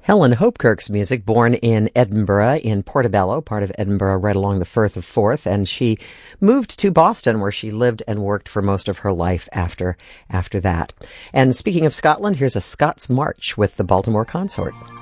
Helen Hopkirk's music, born in Edinburgh, in Portobello, part of Edinburgh, right along the Firth of Forth, and she moved to Boston, where she lived and worked for most of her life after that. And speaking of Scotland, here's a Scots March with the Baltimore Consort.